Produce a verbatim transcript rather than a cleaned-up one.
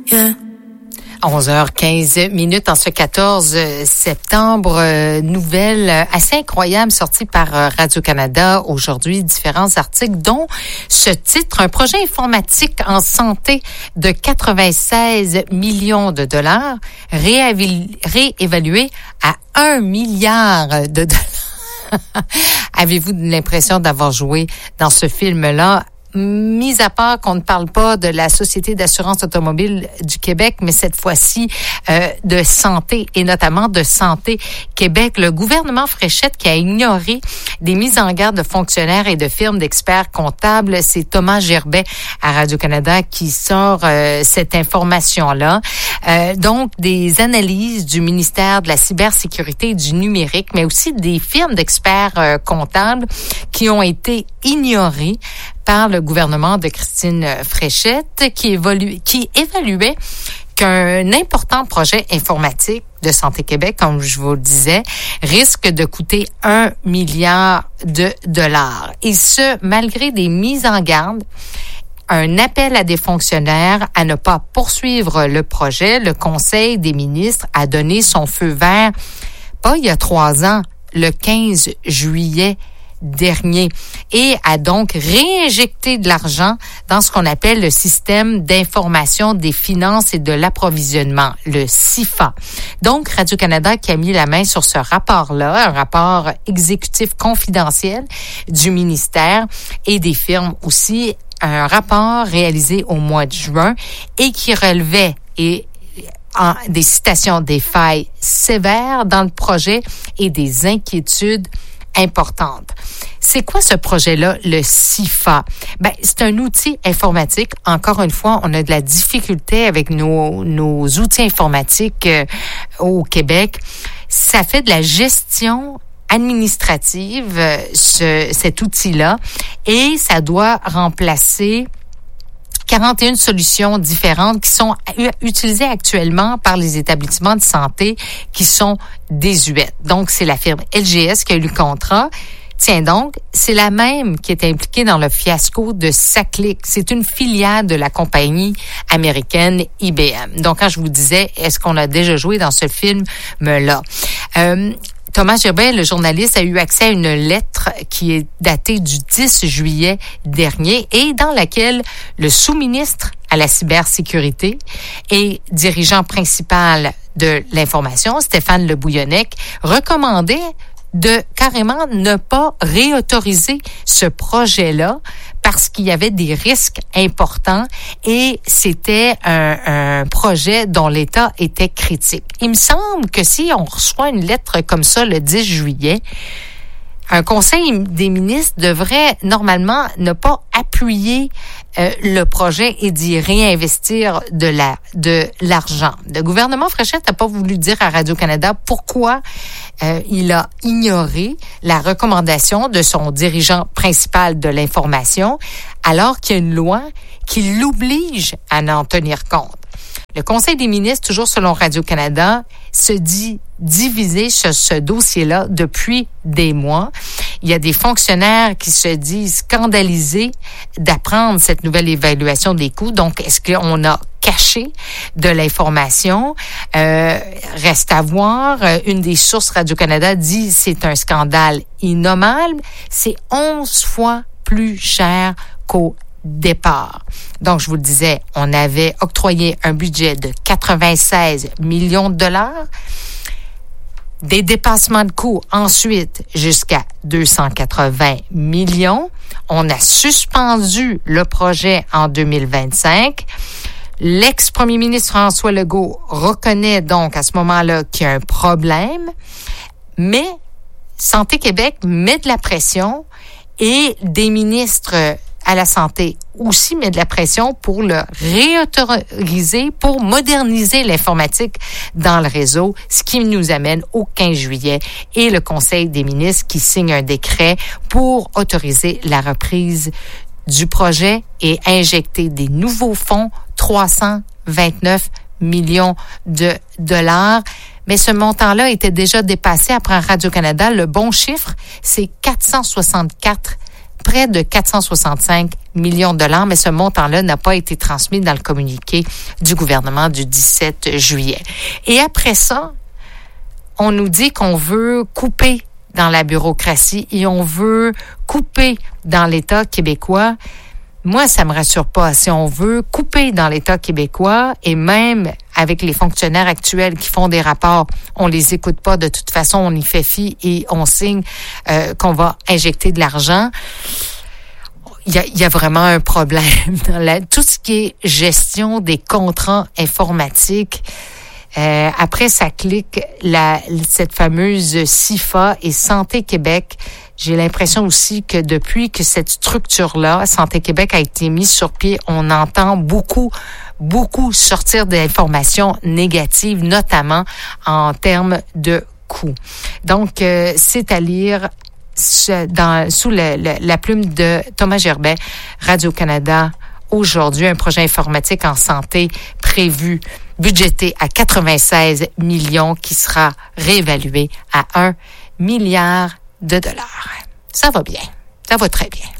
Yeah. onze heures quinze minutes en ce quatorze septembre. Euh, nouvelle assez incroyable sortie par euh, Radio-Canada aujourd'hui. Différents articles, dont ce titre, un projet informatique en santé de quatre-vingt-seize millions de dollars, réévalu- réévalué à un milliard de dollars. Avez-vous l'impression d'avoir joué dans ce film-là? Mis à part qu'on ne parle pas de la Société d'assurance automobile du Québec, mais cette fois-ci euh, de santé, et notamment de Santé Québec, le gouvernement Fréchette qui a ignoré des mises en garde de fonctionnaires et de firmes d'experts comptables. C'est Thomas Gerbet à Radio-Canada qui sort euh, cette information-là. Euh, donc, des analyses du ministère de la cybersécurité et du numérique, mais aussi des firmes d'experts euh, comptables qui ont été ignorées par le gouvernement de Christine Fréchette, qui, évolue, qui évaluait qu'un important projet informatique de Santé Québec, comme je vous le disais, risque de coûter un milliard de dollars. Et ce, malgré des mises en garde, un appel à des fonctionnaires à ne pas poursuivre le projet. Le Conseil des ministres a donné son feu vert, pas il y a trois ans, le quinze juillet dernier, et a donc réinjecté de l'argent dans ce qu'on appelle le système d'information des finances et de l'approvisionnement, le C I F A. Donc, Radio-Canada qui a mis la main sur ce rapport-là, un rapport exécutif confidentiel du ministère et des firmes aussi, un rapport réalisé au mois de juin et qui relevait et en, des citations des failles sévères dans le projet et des inquiétudes importante. C'est quoi ce projet-là, le C I F A? Ben, c'est un outil informatique. Encore une fois, on a de la difficulté avec nos, nos outils informatiques euh, au Québec. Ça fait de la gestion administrative, euh, ce, cet outil-là, et ça doit remplacer quarante et une solutions différentes qui sont utilisées actuellement par les établissements de santé qui sont désuètes. Donc, c'est la firme L G S qui a eu le contrat. Tiens donc, c'est la même qui est impliquée dans le fiasco de SACLIC. C'est une filiale de la compagnie américaine I B M. Donc, quand je vous disais, est-ce qu'on a déjà joué dans ce film-là? Euh, Thomas Gerbet, le journaliste, a eu accès à une lettre qui est datée du dix juillet dernier et dans laquelle le sous-ministre à la cybersécurité et dirigeant principal de l'information, Stéphane Le Bouillonnec, recommandait de carrément ne pas réautoriser ce projet-là parce qu'il y avait des risques importants et c'était un, un projet dont l'état était critique. Il me semble que si on reçoit une lettre comme ça le dix juillet, un conseil des ministres devrait normalement ne pas appuyer euh, le projet et d'y réinvestir de la de l'argent. Le gouvernement Fréchette n'a pas voulu dire à Radio-Canada pourquoi euh, il a ignoré la recommandation de son dirigeant principal de l'information, alors qu'il y a une loi qui l'oblige à en tenir compte. Le Conseil des ministres, toujours selon Radio-Canada, se dit divisé sur ce dossier-là depuis des mois. Il y a des fonctionnaires qui se disent scandalisés d'apprendre cette nouvelle évaluation des coûts. Donc, est-ce qu'on a caché de l'information? Euh, reste à voir. Une des sources Radio-Canada dit c'est un scandale innommable. C'est onze fois plus cher qu'au départ. Donc, je vous le disais, on avait octroyé un budget de quatre-vingt-seize millions de dollars, des dépassements de coûts ensuite jusqu'à deux cent quatre-vingts millions. On a suspendu le projet en deux mille vingt-cinq. L'ex-premier ministre François Legault reconnaît donc à ce moment-là qu'il y a un problème, mais Santé Québec met de la pression et des ministres à la santé aussi met de la pression pour le réautoriser, pour moderniser l'informatique dans le réseau, ce qui nous amène au quinze juillet et le Conseil des ministres qui signe un décret pour autoriser la reprise du projet et injecter des nouveaux fonds, trois cent vingt-neuf millions de dollars. Mais ce montant-là était déjà dépassé après Radio-Canada. Le bon chiffre, c'est quatre cent soixante-quatre près de quatre cent soixante-cinq millions de dollars, mais ce montant-là n'a pas été transmis dans le communiqué du gouvernement du dix-sept juillet. Et après ça, on nous dit qu'on veut couper dans la bureaucratie et on veut couper dans l'État québécois. Moi, ça me rassure pas. Si on veut couper dans l'État québécois et même avec les fonctionnaires actuels qui font des rapports, on les écoute pas de toute façon, on y fait fi et on signe euh, qu'on va injecter de l'argent. Il y a, il y a vraiment un problème dans la, tout ce qui est gestion des contrats informatiques. Euh, après, ça clique la, cette fameuse C I F A et Santé Québec. J'ai l'impression aussi que depuis que cette structure-là, Santé Québec, a été mise sur pied, on entend beaucoup, beaucoup sortir d'informations négatives, notamment en termes de coûts. Donc, euh, c'est à lire dans, sous le, le, la plume de Thomas Gerbet, Radio-Canada. Aujourd'hui, un projet informatique en santé prévu, budgété à quatre-vingt-seize millions, qui sera réévalué à un milliard de dollars. Ça va bien. Ça va très bien.